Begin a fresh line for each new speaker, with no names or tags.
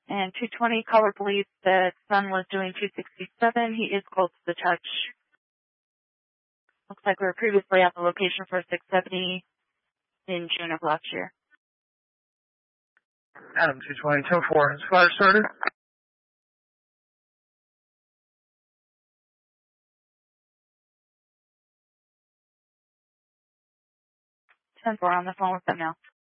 And 220, caller believes that son was doing 267. He is close to the touch. Looks like we were previously at the location for 670 in June of last year.
Adam 220, 10-4, is fire started?
10-4 on the phone with them now.